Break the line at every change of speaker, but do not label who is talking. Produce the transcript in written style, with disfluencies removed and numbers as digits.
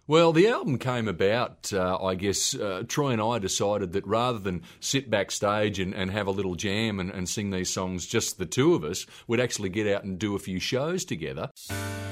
Well, the album came about, I guess, Troy and I decided that rather than sit backstage and have a little jam and sing these songs, just the two of us, we'd actually get out and do a few shows together.